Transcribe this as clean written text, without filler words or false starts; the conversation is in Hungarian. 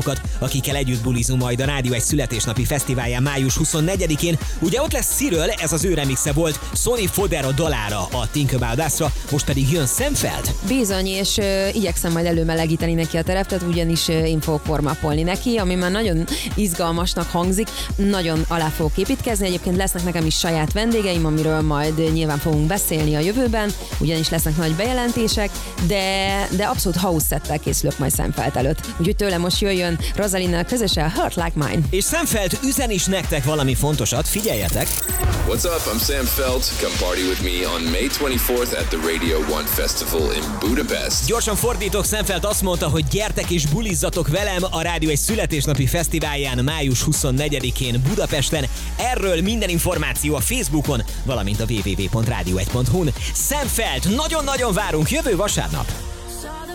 akikkel együtt bulizunk majd a Rádió egy születésnapi fesztiválján május 24-én. Ugye ott lesz Cyril, ez az ő remixe volt Sonny Fodera dalára, a Think About Us-ra, most pedig jön Sam Feld. Bizony, és igyekszem majd előmelegíteni neki a terepet, ugyanis én fogok formapolni neki, ami már nagyon izgalmasnak hangzik, nagyon alá fogok építkezni. Egyébként lesznek nekem is saját vendégeim, amiről majd nyilván fogunk beszélni a jövőben, ugyanis lesznek nagy bejelentések, de abszolút house settel készülök majd Sam Feld előtt. Úgyhogy tőle most jöjjön Rosalinnal közösen Hurt Like Mine. És Sam Feld üzen is nektek valami fontosat, figyeljetek! What's up? I'm Sam Feld. Come party with me on May 24th at the Radio 1 Festival in Budapest. Gyorsan fordítok, Sam Feld azt mondta, hogy gyertek és bulizzatok velem a Rádió egy születésnapi fesztiválján május 24-én Budapesten. Erről minden információ a Facebookon, valamint a www.radio1.hu-n. Sam Feld, nagyon-nagyon várunk jövő vasárnap!